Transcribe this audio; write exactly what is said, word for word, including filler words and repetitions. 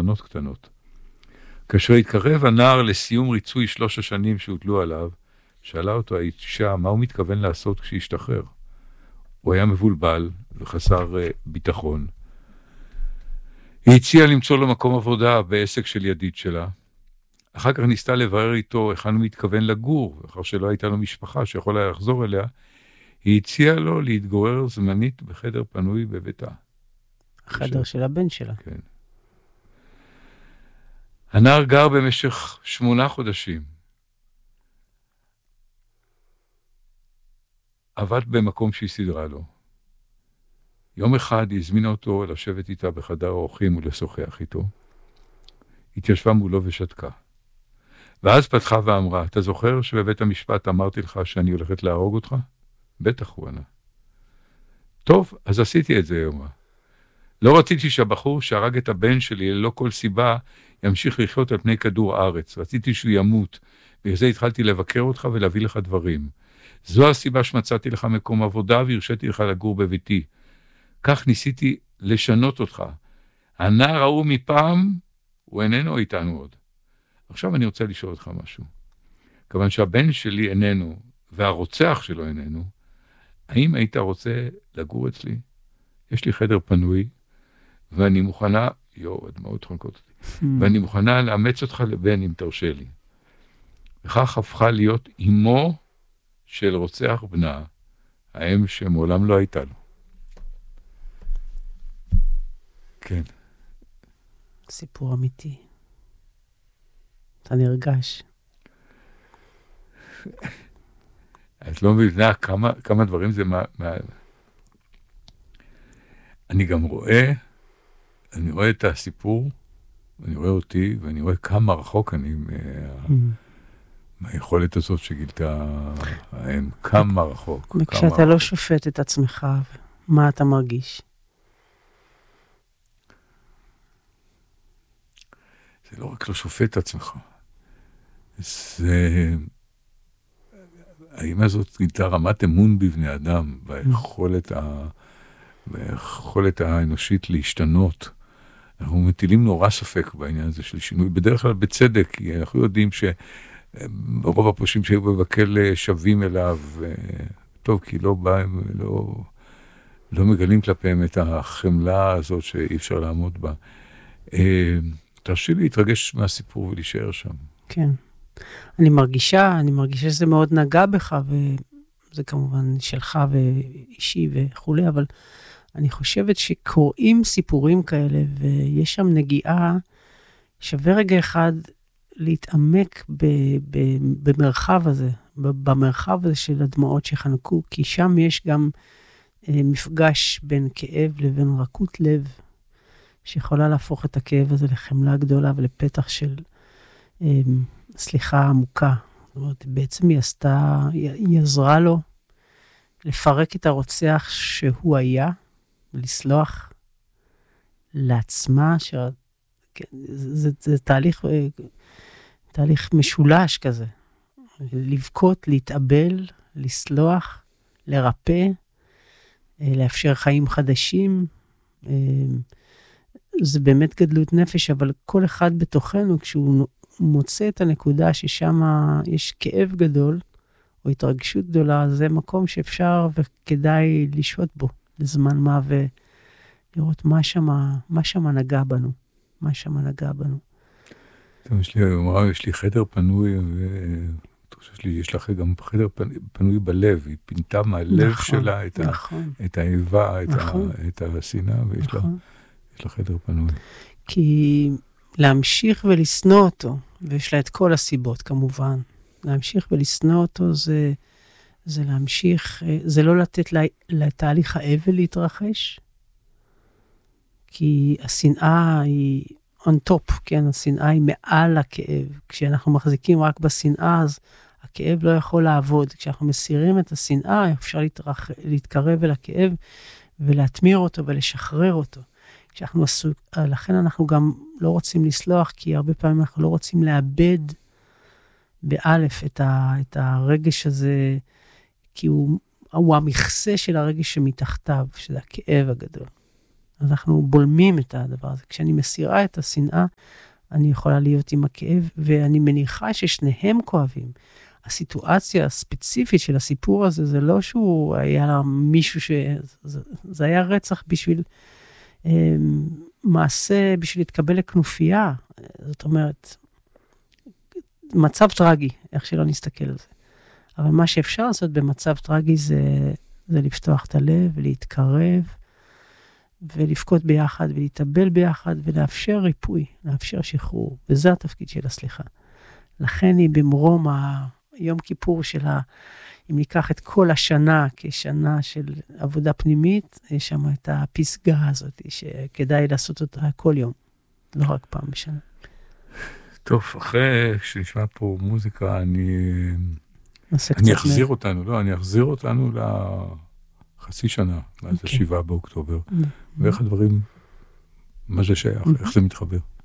בנות קטנות. כאשר התקרב הנער לסיום ריצוי שלוש השנים שהוטלו עליו, שאלה אותו האישה מה הוא מתכוון לעשות כשישתחרר. הוא היה מבולבל וחסר uh, ביטחון. היא הציעה למצוא לו מקום עבודה בעסק של ידיד שלה. אחר כך ניסתה לברר איתו איך הוא מתכוון לגור, אחר שלא הייתה לו משפחה שיכול היה לחזור אליה, היא הציעה לו להתגורר זמנית בחדר פנוי בביתה. החדר של הבן שלה. כן. הנער גר במשך שמונה חודשים. עבד במקום שהיא סדרה לו. יום אחד היא הזמינה אותו לשבת איתה בחדר האורחים ולשוחח איתו. התיישבה מולו ושתקה. ואז פתחה ואמרה, אתה זוכר שבבית המשפט אמרתי לך שאני הולכת להרוג אותך? בטח הוא ענה. טוב, אז עשיתי את זה יומה. לא רציתי שהבחור שהרג את הבן שלי ללא כל סיבה ימשיך לחיות על פני כדור הארץ. רציתי שהוא ימות, ובזה התחלתי לבקר אותך ולהביא לך דברים. זו הסיבה שמצאתי לך מקום עבודה והרשיתי לך לגור בביתי. כך ניסיתי לשנות אותך. הנער ההוא מפעם, הוא איננו איתנו עוד. עכשיו אני רוצה לשאול אותך משהו. כיוון שהבן שלי איננו, והרוצח שלו איננו, האם היית רוצה לגור אצלי? יש לי חדר פנוי, ואני מוכנה, יו, הדמעות חנקות אותי, ואני מוכנה לאמץ אותך לבן אם תרשה לי. וכך הפכה להיות אמו של רוצח בנה, האם שמעולם לא הייתה לו. כן. סיפור אמיתי. אתה נרגש. את לא מבינה כמה, כמה דברים זה מה, מה... אני גם רואה, אני רואה את הסיפור, אני רואה אותי, ואני רואה כמה רחוק אני מה... mm. מהיכולת הזאת שגילתה האם, כמה רחוק. וכשאתה כמה לא רחוק. שופט את עצמך, מה אתה מרגיש? זה לא רק לא שופט את עצמך. זה... האמא הזאת גילתה רמת אמון בבני אדם, ביכולת, ה... ביכולת האנושית להשתנות. אנחנו מטילים נורא ספק בעניין הזה של שינוי, בדרך כלל בצדק, כי אנחנו יודעים שרוב הפושעים שהיו בבקל שווים אליו, טוב, כי לא באים, לא, לא מגלים כלפיהם את החמלה הזאת שאי אפשר לעמוד בה. תרשי לי להתרגש מהסיפור ולהישאר שם. כן. אני מרגישה, אני מרגישה שזה מאוד נגע בך, וזה כמובן שלך ואישי וכו', אבל אני חושבת שקוראים סיפורים כאלה, ויש שם נגיעה, שווה רגע אחד להתעמק ב, ב, במרחב הזה, במרחב הזה של הדמעות שחנקו, כי שם יש גם אה, מפגש בין כאב לבין רכות לב, שיכולה להפוך את הכאב הזה לחמלה גדולה ולפתח של אה, סליחה עמוקה. זאת אומרת, בעצם היא עשתה, היא עזרה לו לפרק את הרוצח שהוא היה, ולסלוח לעצמה, ש... זה, זה, זה תהליך, תהליך משולש כזה. לבכות, להתאבל, לסלוח, לרפא, לאפשר חיים חדשים. זה באמת גדלות נפש, אבל כל אחד בתוכנו, כשהוא מוצא את הנקודה ששם יש כאב גדול, או התרגשות גדולה, זה מקום שאפשר וכדאי לשהות בו לזמן מה, ולראות מה שמה, מה שמה נגע בנו, מה שמה נגע בנו. טוב, יש לי, אמרה, יש לי חדר פנוי, ותחוש לי, יש לך גם חדר פנוי בלב, היא פינתה מהלב נכון, שלה את, נכון. ה, את האיבה, את, נכון. ה, את השנאה, ויש נכון. לה, יש לה חדר פנוי. כי להמשיך ולסנוע אותו, ויש לה את כל הסיבות כמובן, להמשיך ולסנוע אותו זה, זה להמשיך, זה לא לתת לה, לתהליך האבל להתרחש, כי השנאה היא on top, כן, השנאה היא מעל הכאב. כשאנחנו מחזיקים רק בשנאה, אז הכאב לא יכול לעבוד. כשאנחנו מסירים את השנאה, אפשר להתרח, להתקרב אל הכאב, ולהתמיר אותו ולשחרר אותו. כשאנחנו עסוק, לכן אנחנו גם לא רוצים לסלוח, כי הרבה פעמים אנחנו לא רוצים לאבד באלף את, ה, את הרגש הזה, כי הוא, הוא המכסה של הרגש שמתחתיו, שזה הכאב הגדול. אנחנו בולמים את הדבר הזה. כשאני מסירה את השנאה, אני יכולה להיות עם הכאב, ואני מניחה ששניהם כואבים. הסיטואציה הספציפית של הסיפור הזה, זה לא שהוא היה מישהו ש... זה, זה היה רצח בשביל אה, מעשה, בשביל להתקבל לכנופיה. זאת אומרת, מצב טרגי, איך שלא נסתכל על זה. אבל מה שאפשר לעשות במצב טרגי זה, זה לפתוח את הלב ולהתקרב, ולפקוד ביחד ולהתאבל ביחד, ולאפשר ריפוי, לאפשר שחרור. וזה התפקיד של הסליחה. לכן היא במרום היום כיפור שלה, אם ניקח את כל השנה כשנה של עבודה פנימית, יש שם את הפסגה הזאת, שכדאי לעשות אותה כל יום, לא רק פעם בשנה. טוב, אחרי שנשמע פה מוזיקה, אני, אני אחזיר אותנו, לא, אני אחזיר אותנו לחצי שנה, מאז השבעה באוקטובר, ואיך הדברים, מה זה שייך, איך זה מתחבר.